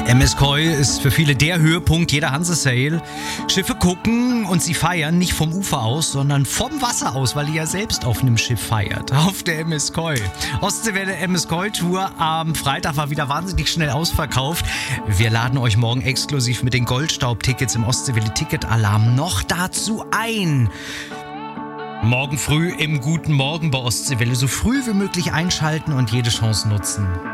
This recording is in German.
MS Koi ist für viele der Höhepunkt jeder Hanse-Sail. Schiffe gucken und sie feiern nicht vom Ufer aus, sondern vom Wasser aus, weil ihr ja selbst auf einem Schiff feiert. Auf der MS Koi. Ostseewelle MS Koi Tour am Freitag war wieder wahnsinnig schnell ausverkauft. Wir laden euch morgen exklusiv mit den Goldstaub-Tickets im Ostseewelle Ticket-Alarm noch dazu ein. Morgen früh im Guten Morgen bei Ostseewelle so früh wie möglich einschalten und jede Chance nutzen.